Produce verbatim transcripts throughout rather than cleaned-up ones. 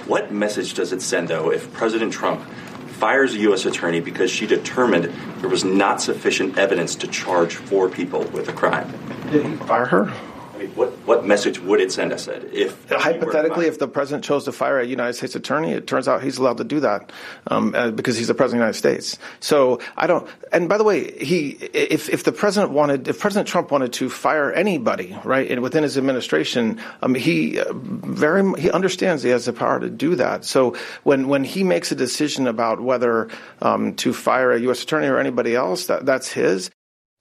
What message does it send, though, if President Trump fires a U S attorney because she determined there was not sufficient evidence to charge four people with a crime? Did he fire her? I mean, what, what message would it send, I said, if... Hypothetically, if the president chose to fire a United States attorney, it turns out he's allowed to do that um, uh, because he's the president of the United States. So I don't... And by the way, he, if, if the president wanted, if President Trump wanted to fire anybody, right, and within his administration, um, he uh, very, he understands he has the power to do that. So when, when he makes a decision about whether um, to fire a U S attorney or anybody else, that, that's his.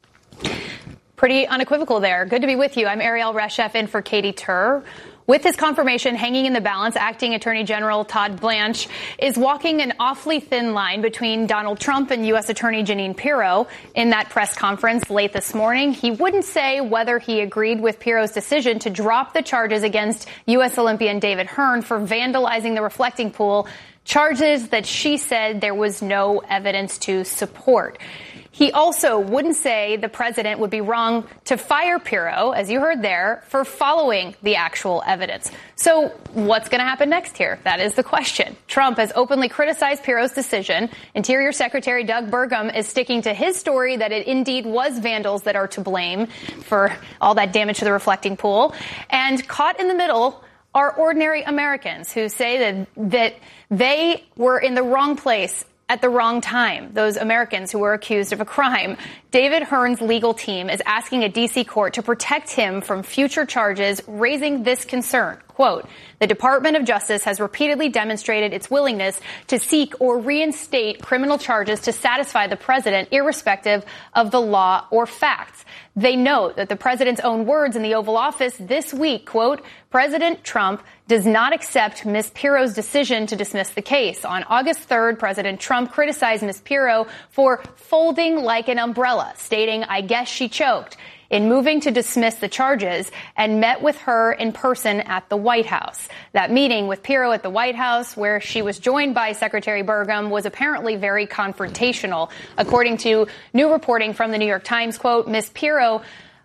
Pretty unequivocal there. Good to be with you. I'm Ariel Reshef in for Katie Tur. With his confirmation hanging in the balance, acting Attorney General Todd Blanche is walking an awfully thin line between Donald Trump and U S Attorney Jeanine Pirro. In that press conference late this morning, he wouldn't say whether he agreed with Pirro's decision to drop the charges against U S Olympian David Hearn for vandalizing the reflecting pool, charges that she said there was no evidence to support. He also wouldn't say the president would be wrong to fire Pirro, as you heard there, for following the actual evidence. So what's going to happen next here? That is the question. Trump has openly criticized Pirro's decision. Interior Secretary Doug Burgum is sticking to his story that it indeed was vandals that are to blame for all that damage to the reflecting pool. And caught in the middle are ordinary Americans who say that, that they were in the wrong place at the wrong time, those Americans who were accused of a crime. David Hearn's legal team is asking a D C court to protect him from future charges, raising this concern. Quote, the Department of Justice has repeatedly demonstrated its willingness to seek or reinstate criminal charges to satisfy the president, irrespective of the law or facts. They note that the president's own words in the Oval Office this week, quote, President Trump does not accept Miz Pirro's decision to dismiss the case. On August third, President Trump criticized Miz Pirro for folding like an umbrella, stating, I guess she choked, in moving to dismiss the charges, and met with her in person at the White House. That meeting with Pirro at the White House, where she was joined by Secretary Burgum, was apparently very confrontational. According to new reporting from the New York Times, quote, Miz Pirro,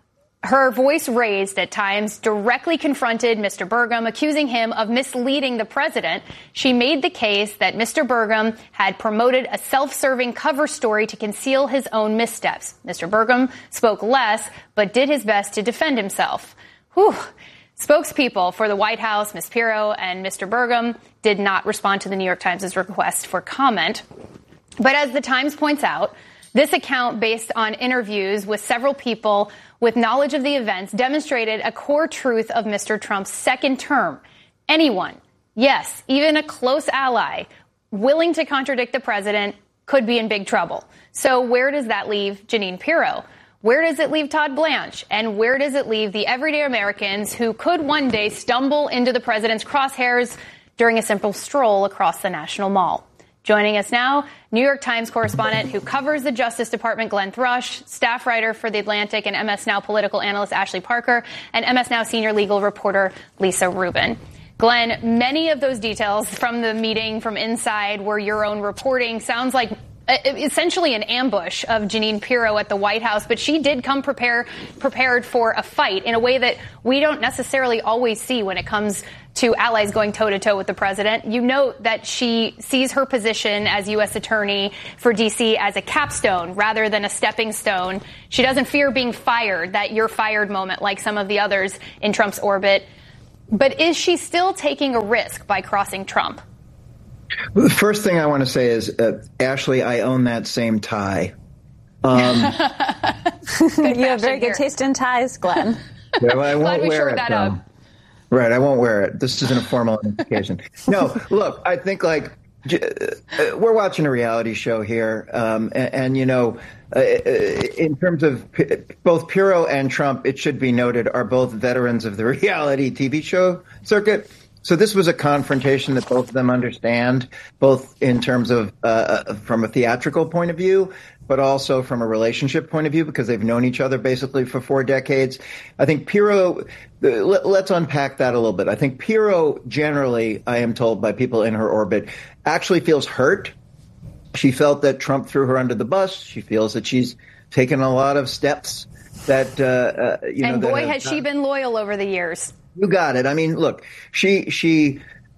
her voice raised at times, directly confronted Mister Burgum, accusing him of misleading the president. She made the case that Mister Burgum had promoted a self-serving cover story to conceal his own missteps. Mister Burgum spoke less, but did his best to defend himself. Whew. Spokespeople for the White House, Miz Pirro and Mister Burgum, did not respond to the New York Times' request for comment. But as the Times points out, this account, based on interviews with several people with knowledge of the events, demonstrated a core truth of Mister Trump's second term. Anyone, yes, even a close ally, willing to contradict the president could be in big trouble. So where does that leave Jeanine Pirro? Where does it leave Todd Blanche? And where does it leave the everyday Americans who could one day stumble into the president's crosshairs during a simple stroll across the National Mall? Joining us now, New York Times correspondent who covers the Justice Department, Glenn Thrush, staff writer for The Atlantic and M S Now political analyst Ashley Parker, and M S Now senior legal reporter Lisa Rubin. Glenn, many of those details from the meeting from inside were your own reporting. Sounds like essentially an ambush of Jeanine Pirro at the White House, but she did come prepare, prepared for a fight in a way that we don't necessarily always see when it comes to allies going toe-to-toe with the president. You note that she sees her position as U S attorney for D C as a capstone rather than a stepping stone. She doesn't fear being fired, that you're fired moment like some of the others in Trump's orbit. But is she still taking a risk by crossing Trump? The first thing I want to say is, uh, Ashley, I own that same tie. Um, you have very good taste in ties, Glenn. Yeah, well, I won't Glad we wear shored it, that um, up. Right, I won't wear it. This isn't a formal invitation. No, look, I think like uh, we're watching a reality show here, um, and, and you know, uh, in terms of P- both Pirro and Trump, it should be noted, are both veterans of the reality T V show circuit. So this was a confrontation that both of them understand, both in terms of uh, from a theatrical point of view, but also from a relationship point of view, because they've known each other basically for four decades. I think Pirro, let, let's unpack that a little bit. I think Pirro generally, I am told by people in her orbit, actually feels hurt. She felt that Trump threw her under the bus. She feels that she's taken a lot of steps that, uh, uh, you know. And boy, that has she been loyal over the years. You got it. I mean, look, she she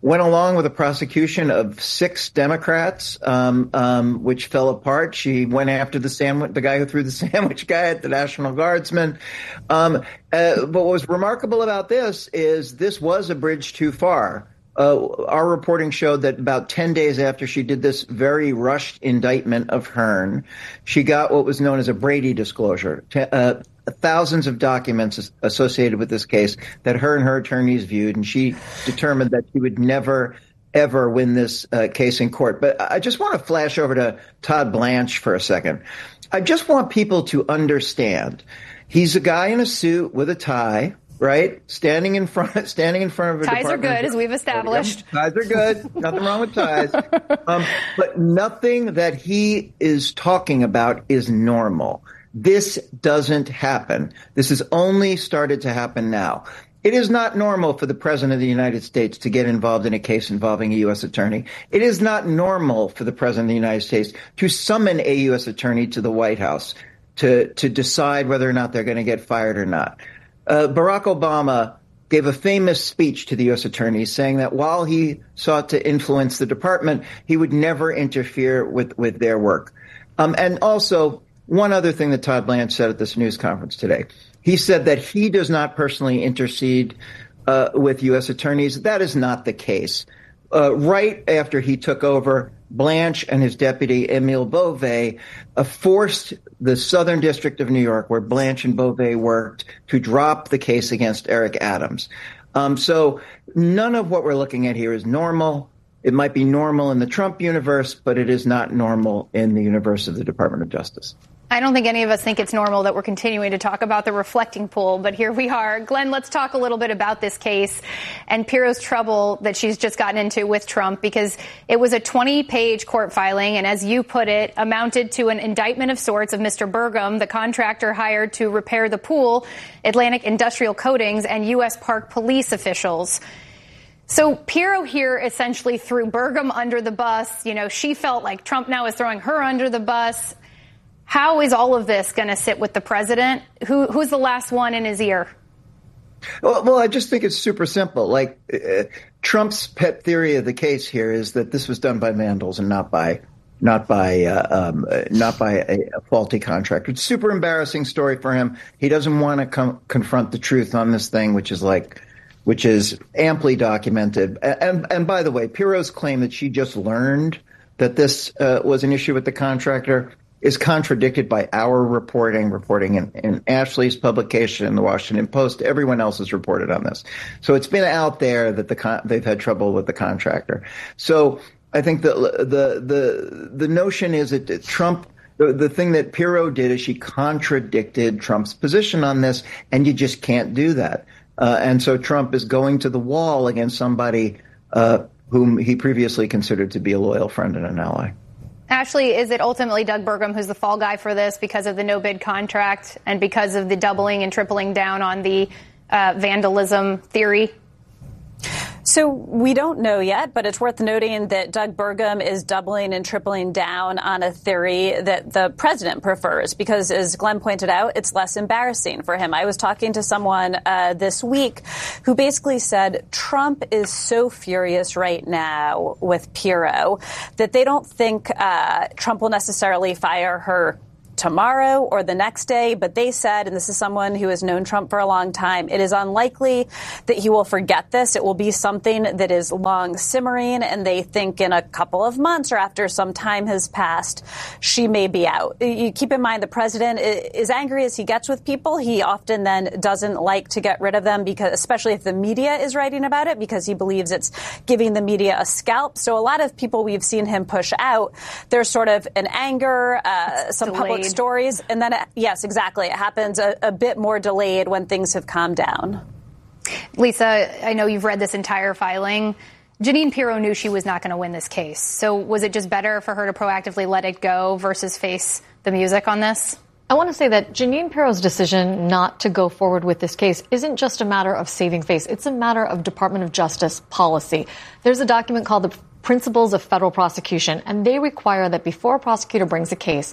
went along with a prosecution of six Democrats, um, um, which fell apart. She went after the sandwich, the guy who threw the sandwich guy at the National Guardsman. Um, uh, but what was remarkable about this is this was a bridge too far. Uh, our reporting showed that about ten days after she did this very rushed indictment of Hearn, she got what was known as a Brady disclosure. Uh, thousands of documents associated with this case that her and her attorneys viewed, and she determined that she would never, ever win this uh, case in court. But I just want to flash over to Todd Blanche for a second. I just want people to understand he's a guy in a suit with a tie, right? Standing in front, standing in front of a ties department. Ties are good, as we've established. Ties are good. Nothing wrong with ties. Um, but nothing that he is talking about is normal. This doesn't happen. This has only started to happen now. It is not normal for the president of the United States to get involved in a case involving a U S attorney. It is not normal for the president of the United States to summon a U S attorney to the White House to, to decide whether or not they're going to get fired or not. Uh, Barack Obama gave a famous speech to the U S attorneys saying that while he sought to influence the department, he would never interfere with, with their work. Um, and also, one other thing that Todd Blanche said at this news conference today. He said that he does not personally intercede uh, with U S attorneys. That is not the case. Uh, right after he took over, Blanche and his deputy, Emile Beauvais, uh, forced the Southern District of New York, where Blanche and Beauvais worked, to drop the case against Eric Adams. Um, so none of what we're looking at here is normal. It might be normal in the Trump universe, but it is not normal in the universe of the Department of Justice. I don't think any of us think it's normal that we're continuing to talk about the reflecting pool, but here we are. Glenn, let's talk a little bit about this case and Piro's trouble that she's just gotten into with Trump, because it was a twenty-page court filing, and as you put it, amounted to an indictment of sorts of Mister Burgum, the contractor hired to repair the pool, Atlantic Industrial Coatings, and U S Park Police officials. So Piro here essentially threw Burgum under the bus. You know, she felt like Trump now is throwing her under the bus. How is all of this going to sit with the president? Who, who's the last one in his ear? Well, well, I just think it's super simple. Like uh, Trump's pet theory of the case here is that this was done by vandals and not by not by uh, um, not by a, a faulty contractor. It's a super embarrassing story for him. He doesn't want to com- confront the truth on this thing, which is like which is amply documented. And, and, and by the way, Piro's claim that she just learned that this uh, was an issue with the contractor is contradicted by our reporting, reporting in, in Ashley's publication in the Washington Post. Everyone else has reported on this. So it's been out there that the con- they've had trouble with the contractor. So I think the the the the notion is that Trump, the, the thing that Piro did is she contradicted Trump's position on this, and you just can't do that. Uh, and so Trump is going to the wall against somebody uh, whom he previously considered to be a loyal friend and an ally. Ashley, is it ultimately Doug Burgum who's the fall guy for this because of the no-bid contract and because of the doubling and tripling down on the uh, vandalism theory? So we don't know yet, but it's worth noting that Doug Burgum is doubling and tripling down on a theory that the president prefers because, as Glenn pointed out, it's less embarrassing for him. I was talking to someone uh, this week who basically said Trump is so furious right now with Piro that they don't think uh, Trump will necessarily fire her tomorrow or the next day, but they said, and this is someone who has known Trump for a long time, it is unlikely that he will forget this. It will be something that is long simmering, and they think in a couple of months or after some time has passed, she may be out. You keep in mind the president, as angry as he gets with people, he often then doesn't like to get rid of them, because especially if the media is writing about it, because he believes it's giving the media a scalp. So a lot of people we've seen him push out, there's sort of an anger, uh, some delayed. public stories, and then, it, yes, exactly. It happens a, a bit more delayed when things have calmed down. Lisa, I know you've read this entire filing. Jeanine Pirro knew she was not going to win this case. So was it just better for her to proactively let it go versus face the music on this? I want to say that Jeanine Pirro's decision not to go forward with this case isn't just a matter of saving face. It's a matter of Department of Justice policy. There's a document called the Principles of Federal Prosecution, and they require that before a prosecutor brings a case,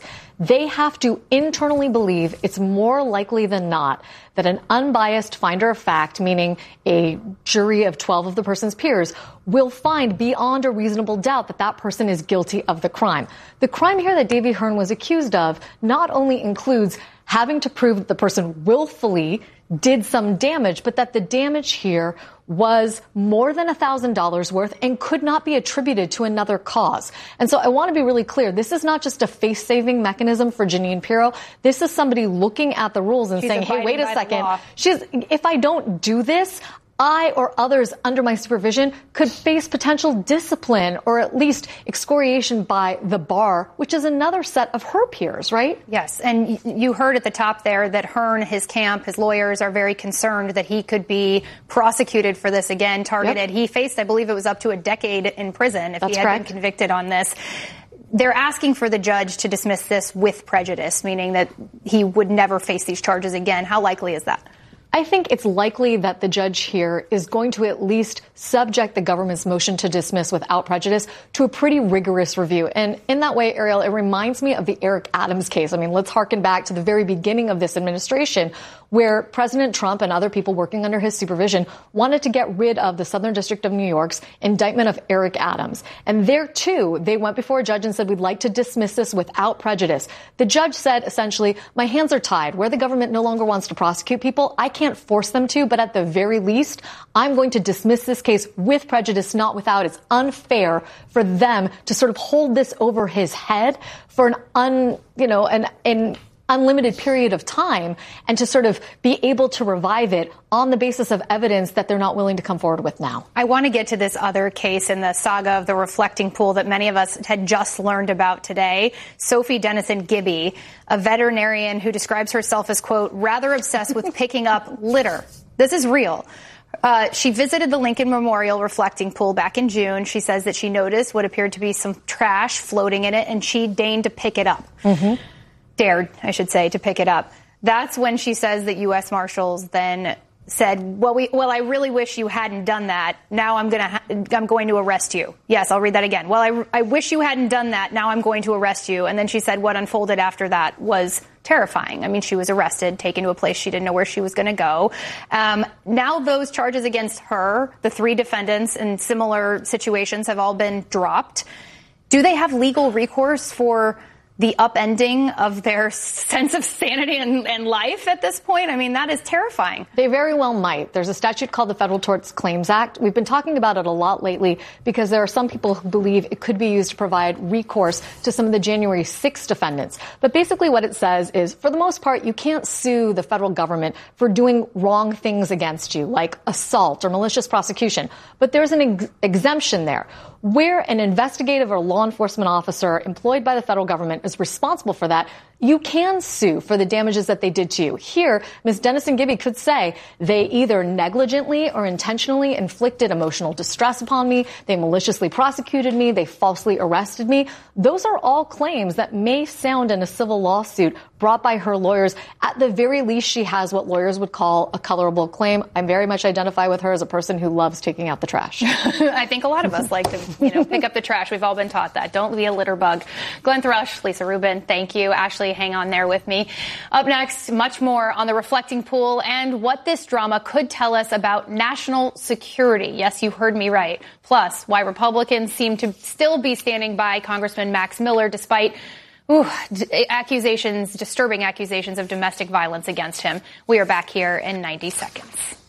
they have to internally believe it's more likely than not that an unbiased finder of fact, meaning a jury of twelve of the person's peers, will find beyond a reasonable doubt that that person is guilty of the crime. The crime here that Davy Hearn was accused of not only includes having to prove that the person willfully did some damage, but that the damage here was more than one thousand dollars worth and could not be attributed to another cause. And so I want to be really clear. This is not just a face-saving mechanism for Jeanine Pirro. This is somebody looking at the rules and She's saying, hey, wait a second. She's, if I don't do this, I or others under my supervision could face potential discipline or at least excoriation by the bar, which is another set of her peers, right? Yes. And you heard at the top there that Hearn, his camp, his lawyers are very concerned that he could be prosecuted for this again, targeted. Yep. He faced, I believe it was up to a decade in prison if That's he had correct. been convicted on this. They're asking for the judge to dismiss this with prejudice, meaning that he would never face these charges again. How likely is that? I think it's likely that the judge here is going to at least subject the government's motion to dismiss without prejudice to a pretty rigorous review. And in that way, Ariel, it reminds me of the Eric Adams case. I mean, let's harken back to the very beginning of this administration, where President Trump and other people working under his supervision wanted to get rid of the Southern District of New York's indictment of Eric Adams. And there, too, they went before a judge and said, we'd like to dismiss this without prejudice. The judge said, essentially, my hands are tied. Where the government no longer wants to prosecute people, I can't force them to, but at the very least, I'm going to dismiss this case with prejudice, not without. It's unfair for them to sort of hold this over his head for an un, you know, an, an unlimited period of time and to sort of be able to revive it on the basis of evidence that they're not willing to come forward with now. I want to get to this other case in the saga of the reflecting pool that many of us had just learned about today. Sophie Dennison Gibby, a veterinarian who describes herself as, quote, rather obsessed with picking up litter. This is real. Uh, she visited the Lincoln Memorial reflecting pool back in June. She says that she noticed what appeared to be some trash floating in it, and she deigned to pick it up. Mm-hmm. Dared, I should say, to pick it up. That's when she says that U S Marshals then said, well, we, well, I really wish you hadn't done that. Now I'm going to, ha- I'm going to arrest you. Yes, I'll read that again. Well, I, I wish you hadn't done that. Now I'm going to arrest you. And then she said what unfolded after that was terrifying. I mean, she was arrested, taken to a place she didn't know where she was going to go. Um, now those charges against her, the three defendants in similar situations, have all been dropped. Do they have legal recourse for the upending of their sense of sanity and, and life at this point? I mean, that is terrifying. They very well might. There's a statute called the Federal Tort Claims Act. We've been talking about it a lot lately because there are some people who believe it could be used to provide recourse to some of the January sixth defendants. But basically what it says is, for the most part, you can't sue the federal government for doing wrong things against you, like assault or malicious prosecution. But there's an ex- exemption there. Where an investigative or law enforcement officer employed by the federal government is responsible for that, you can sue for the damages that they did to you. Here, Miz Dennison Gibby could say they either negligently or intentionally inflicted emotional distress upon me, they maliciously prosecuted me, they falsely arrested me. Those are all claims that may sound in a civil lawsuit brought by her lawyers. At the very least, she has what lawyers would call a colorable claim. I very much identify with her as a person who loves taking out the trash. I think a lot of us like to, you know, pick up the trash. We've all been taught that. Don't be a litter bug. Glenn Thrush, Lisa Rubin, thank you. Ashley, hang on there with me. Up next, much more on the reflecting pool and what this drama could tell us about national security. Yes, you heard me right. Plus, why Republicans seem to still be standing by Congressman Max Miller despite Ooh, d- accusations, disturbing accusations of domestic violence against him. We are back here in ninety seconds.